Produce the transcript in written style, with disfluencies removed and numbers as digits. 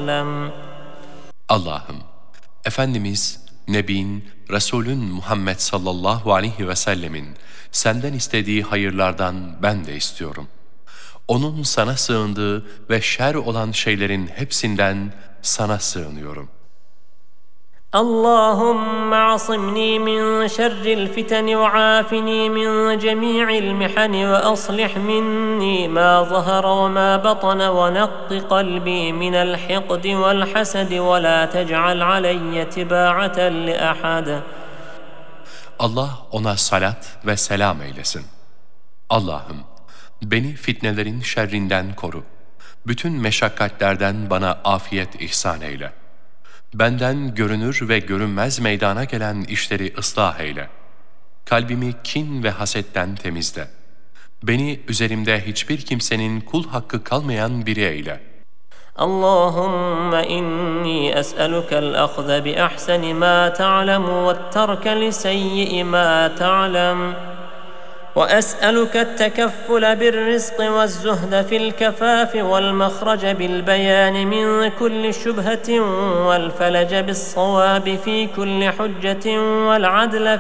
وسلم. Allah'ım, Efendimiz, Nebin, Resulün Muhammed sallallahu aleyhi ve sellemin senden istediği hayırlardan ben de istiyorum. Onun sana sığındığı ve şer olan şeylerin hepsinden sana sığınıyorum. اللهم اعصمني من شر الفتن وعافني من جميع المحن وأصلح مني ما ظهر وما بطن ونق قلبي من الحقد والحسد ولا تجعل علي تباعة لأحد. Allah ona salat ve selam eylesin. Allah'ım, beni fitnelerin şerrinden koru. Bütün meşakkatlerden bana afiyet ihsan eyle. Benden görünür ve görünmez meydana gelen işleri ıslah eyle. Kalbimi kin ve hasetten temizle. Beni üzerimde hiçbir kimsenin kul hakkı kalmayan biri eyle. اللهم إني أسألك الأخذ بأحسن ما تعلم والترك لسيء ما تعلم وأسألك التكفل بالرزق والزهد في الكفاف والمخرج بالبيان من كل شبهة والفلج بالصواب في كل حجة والعدل